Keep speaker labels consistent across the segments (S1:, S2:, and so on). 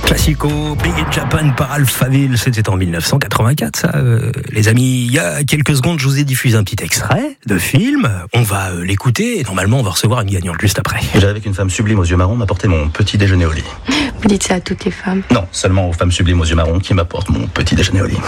S1: Classico, Big in Japan par Alphaville, c'était en 1984 ça, les amis. Il y a quelques secondes, je vous ai diffusé un petit extrait de film, on va l'écouter et normalement on va recevoir une gagnante juste après.
S2: J'avais qu'une femme sublime aux yeux marrons m'apportait mon petit déjeuner au lit.
S3: Vous dites ça à toutes les femmes?
S2: Non, seulement aux femmes sublimes aux yeux marrons qui m'apportent mon petit déjeuner au lit.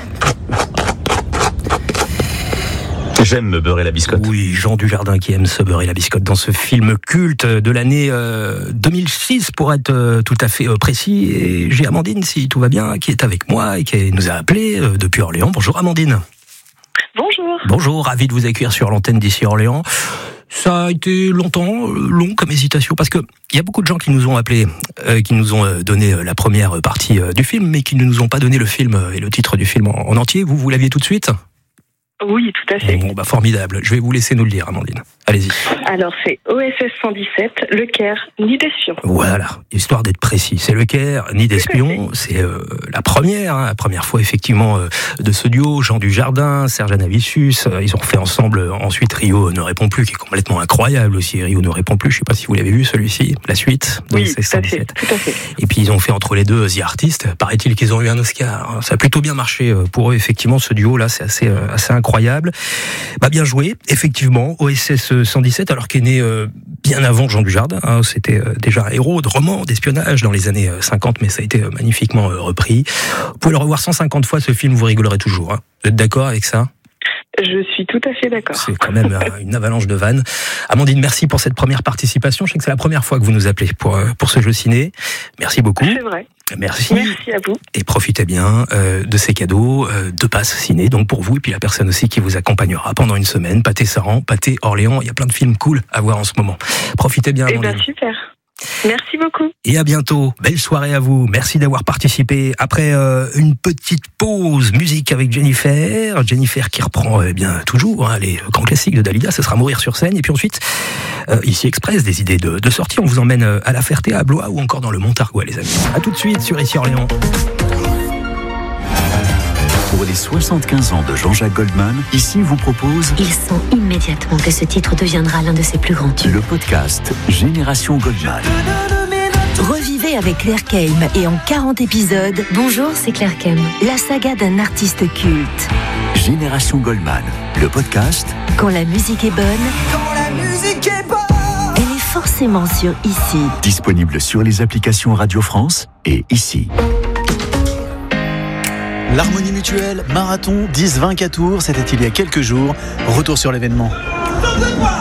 S2: J'aime me beurrer la biscotte.
S1: Oui, Jean Dujardin qui aime se beurrer la biscotte dans ce film culte de l'année 2006 pour être tout à fait précis. Et j'ai Amandine, si tout va bien, qui est avec moi et qui nous a appelé depuis Orléans. Bonjour Amandine.
S4: Bonjour.
S1: Bonjour, ravi de vous accueillir sur l'antenne d'ici Orléans. Ça a été longtemps, long comme hésitation, parce que il y a beaucoup de gens qui nous ont appelés, qui nous ont donné la première partie du film, mais qui ne nous ont pas donné le film et le titre du film en entier. Vous l'aviez tout de suite ?
S4: Oui, tout à fait.
S1: Bon, formidable. Je vais vous laisser nous le dire, Amandine. Allez-y.
S4: Alors, c'est OSS 117, Le Caire, Nid d'espion.
S1: Voilà, histoire d'être précis. C'est Le Caire, Nid d'espion. C'est la première fois, effectivement, de ce duo. Jean Dujardin, Serge Anavicius. Ils ont fait ensemble, ensuite, Rio ne répond plus, qui est complètement incroyable aussi. Rio ne répond plus. Je ne sais pas si vous l'avez vu, celui-ci, la suite.
S4: Oui, tout à fait.
S1: Et puis, ils ont fait entre les deux The Artist. Paraît-il qu'ils ont eu un Oscar. Ça a plutôt bien marché pour eux, effectivement, ce duo-là. C'est assez incroyable. Bien joué, effectivement, OSS 117, alors qu'est né bien avant Jean Dujardin, c'était déjà un héros de roman, d'espionnage dans les années 50, mais ça a été magnifiquement repris. Vous pouvez le revoir 150 fois, ce film, vous rigolerez toujours. Vous êtes d'accord avec ça ?
S4: Je suis tout à fait d'accord.
S1: C'est quand même une avalanche de vannes. Amandine, merci pour cette première participation. Je sais que c'est la première fois que vous nous appelez pour ce jeu ciné. Merci beaucoup.
S4: C'est vrai.
S1: Merci.
S4: Merci à vous.
S1: Et profitez bien de ces cadeaux, de passes ciné, donc pour vous, et puis la personne aussi qui vous accompagnera pendant une semaine. Pâté Saran, Pâté Orléans, il y a plein de films cool à voir en ce moment. Profitez bien, Amandine.
S4: Super. Merci beaucoup.
S1: Et à bientôt. Belle soirée à vous. Merci d'avoir participé. Après une petite pause musique avec Jennifer. Jennifer qui reprend toujours les grands classiques de Dalida. Ce sera Mourir sur scène. Et puis ensuite, ici Express, des idées de sortie. On vous emmène à La Ferté, à Blois ou encore dans le Montargois, les amis. À tout de suite sur Ici Orléans.
S5: Pour les 75 ans de Jean-Jacques Goldman, ici vous propose...
S6: Il sent immédiatement que ce titre deviendra l'un de ses plus grands tubes.
S5: Le podcast Génération Goldman.
S6: Revivez avec Claire Keim et en 40 épisodes... Bonjour, c'est Claire Keim. La saga d'un artiste culte.
S5: Génération Goldman. Le podcast...
S6: Quand la musique est bonne... Elle est forcément sur Ici.
S5: Disponible sur les applications Radio France et Ici.
S7: L'Harmonie Mutuelle, marathon 10-20 tours, c'était il y a quelques jours. Retour sur l'événement.